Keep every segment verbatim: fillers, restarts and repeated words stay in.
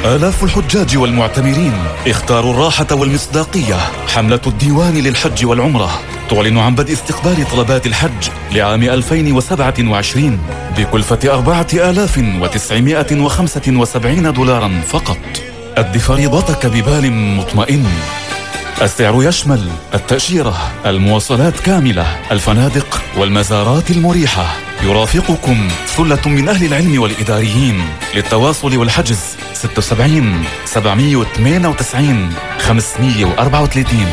آلاف الحجاج والمعتمرين اختاروا الراحة والمصداقية. حملة الديوان للحج والعمرة تعلن عن بدء استقبال طلبات الحج لعام ألفين وسبعة وعشرين بكلفة أربعة آلاف وتسعمائة وخمسة وسبعين دولارا فقط. أد فريضتك ببال مطمئن. السعر يشمل التأشيرة، المواصلات كاملة، الفنادق والمزارات المريحة. يرافقكم ثلة من أهل العلم والإداريين. للتواصل والحجز ستة وسبعين سبعمائة وثمانية وتسعين خمسمائة وأربعة وثلاثين.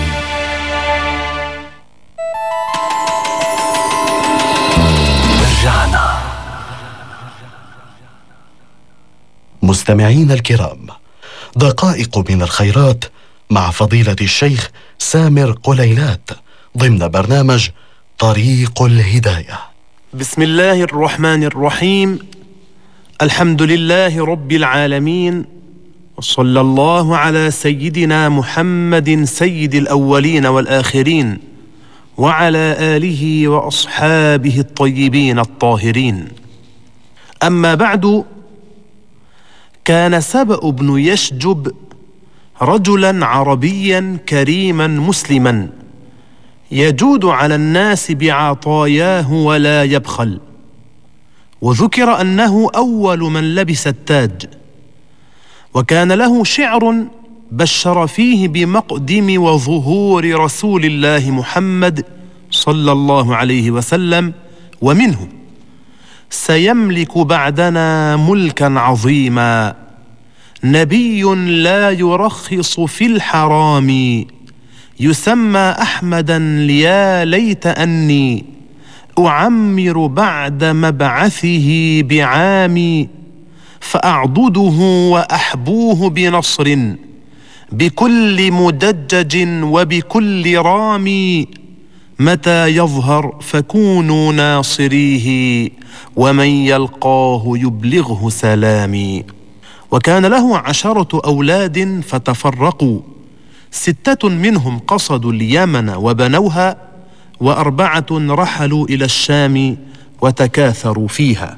رجعنا. مستمعين الكرام، دقائق من الخيرات مع فضيلة الشيخ سامر قليلات ضمن برنامج طريق الهداية. بسم الله الرحمن الرحيم. الحمد لله رب العالمين، وصلى الله على سيدنا محمد سيد الأولين والآخرين، وعلى آله وأصحابه الطيبين الطاهرين. أما بعد، كان سبأ بن يشجب رجلا عربيا كريما مسلما يجود على الناس بعطاياه ولا يبخل. وذكر أنه أول من لبس التاج، وكان له شعر بشر فيه بمقدم وظهور رسول الله محمد صلى الله عليه وسلم، ومنه: سيملك بعدنا ملكا عظيما، نبي لا يرخص في الحرام، يسمى أحمدا يا ليت أني أعمر بعد مبعثه بعامي، فأعضده وأحبوه بنصر بكل مدجج وبكل رامي، متى يظهر فكونوا ناصريه، ومن يلقاه يبلغه سلامي. وكان له عشرة أولاد فتفرقوا، ستة منهم قصدوا اليمن وبنوها، وأربعة رحلوا إلى الشام وتكاثروا فيها.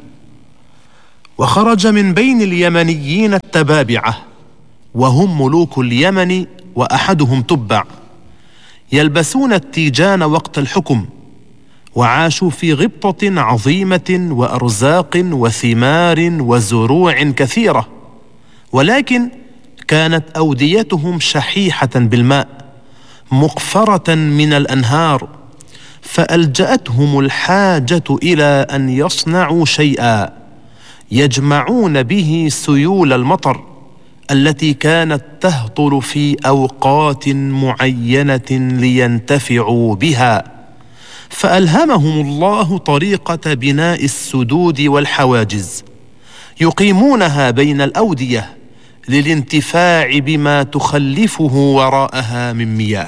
وخرج من بين اليمنيين التبابعة، وهم ملوك اليمن وأحدهم تبع، يلبسون التيجان وقت الحكم، وعاشوا في غبطة عظيمة وأرزاق وثمار وزروع كثيرة، ولكن كانت أوديتهم شحيحة بالماء مقفرة من الأنهار، فألجأتهم الحاجة إلى أن يصنعوا شيئا يجمعون به سيول المطر التي كانت تهطل في أوقات معينة لينتفعوا بها. فألهمهم الله طريقة بناء السدود والحواجز يقيمونها بين الأودية للانتفاع بما تخلفه وراءها من مياه.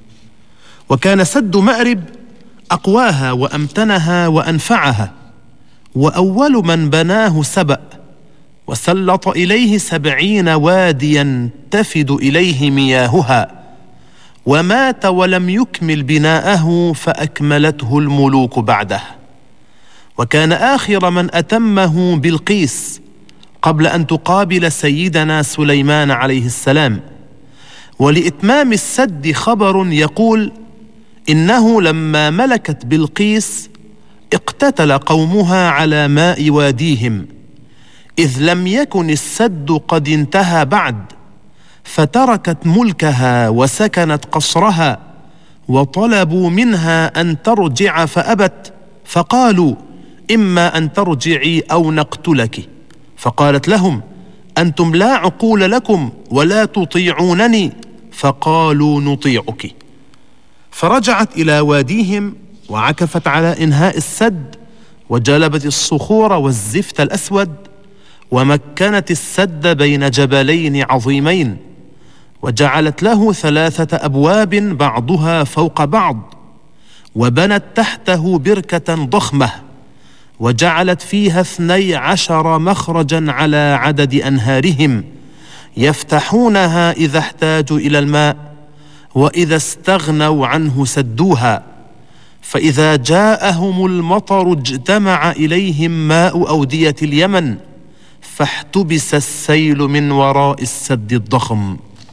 وكان سد مأرب أقواها وأمتنها وأنفعها، وأول من بناه سبأ، وسلط إليه سبعين واديا تفد إليه مياهها، ومات ولم يكمل بناءه فأكملته الملوك بعده. وكان آخر من أتمه بلقيس قبل أن تقابل سيدنا سليمان عليه السلام. ولإتمام السد خبر يقول إنه لما ملكت بلقيس اقتتل قومها على ماء واديهم، إذ لم يكن السد قد انتهى بعد، فتركت ملكها وسكنت قصرها، وطلبوا منها أن ترجع فأبت، فقالوا: إما أن ترجعي أو نقتلك. فقالت لهم: أنتم لا عقول لكم ولا تطيعونني. فقالوا: نطيعك. فرجعت إلى واديهم وعكفت على إنهاء السد، وجلبت الصخور والزفت الأسود، ومكنت السد بين جبلين عظيمين، وجعلت له ثلاثة أبواب بعضها فوق بعض، وبنت تحته بركة ضخمة، وجعلت فيها اثني عشر مخرجا على عدد أنهارهم يفتحونها إذا احتاجوا إلى الماء، وإذا استغنوا عنه سدوها. فإذا جاءهم المطر اجتمع إليهم ماء أودية اليمن، فاحتبس السيل من وراء السد الضخم.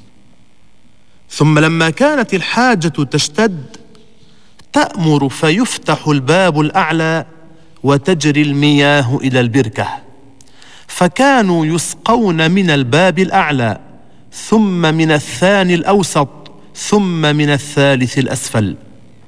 ثم لما كانت الحاجة تشتد تأمر فيفتح الباب الأعلى وتجري المياه إلى البركة، فكانوا يسقون من الباب الأعلى، ثم من الثاني الأوسط، ثم من الثالث الأسفل،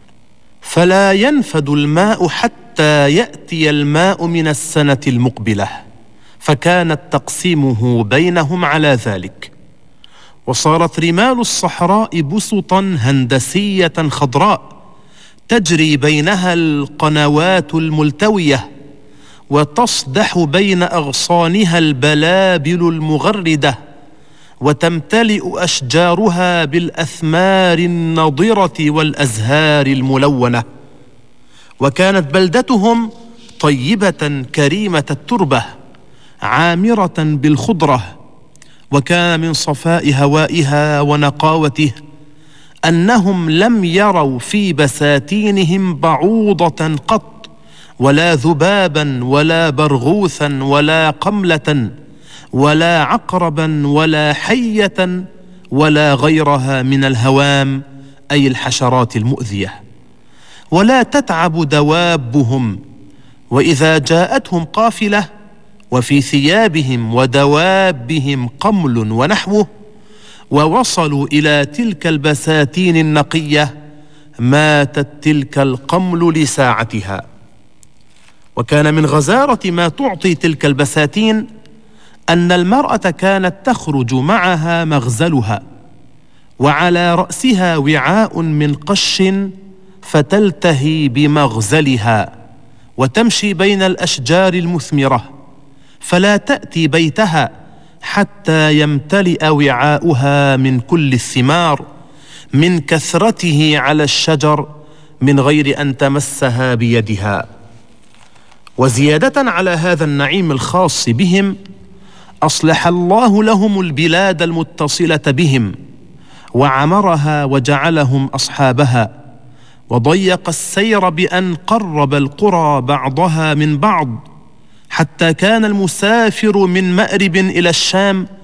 فلا ينفد الماء حتى يأتي الماء من السنة المقبلة، فكانت تقسيمه بينهم على ذلك. وصارت رمال الصحراء بسطا هندسية خضراء تجري بينها القنوات الملتوية، وتصدح بين أغصانها البلابل المغردة، وتمتلئ أشجارها بالأثمار النضرة والأزهار الملونة. وكانت بلدتهم طيبة كريمة التربة عامرة بالخضرة، وكان من صفاء هوائها ونقاوته أنهم لم يروا في بساتينهم بعوضة قط، ولا ذبابا ولا برغوثا ولا قملة ولا عقربا ولا حية ولا غيرها من الهوام، أي الحشرات المؤذية. ولا تتعب دوابهم، وإذا جاءتهم قافلة وفي ثيابهم ودوابهم قمل ونحوه، ووصلوا إلى تلك البساتين النقية، ماتت تلك القمل لساعتها. وكان من غزارة ما تعطي تلك البساتين أن المرأة كانت تخرج معها مغزلها، وعلى رأسها وعاء من قش، فتلتهي بمغزلها وتمشي بين الأشجار المثمرة، فلا تأتي بيتها حتى يمتلئ وعاؤها من كل الثمار من كثرته على الشجر من غير أن تمسها بيدها. وزيادة على هذا النعيم الخاص بهم، أصلح الله لهم البلاد المتصلة بهم، وعمرها وجعلهم أصحابها، وضيق السير بأن قرب القرى بعضها من بعض، حتى كان المسافر من مأرب إلى الشام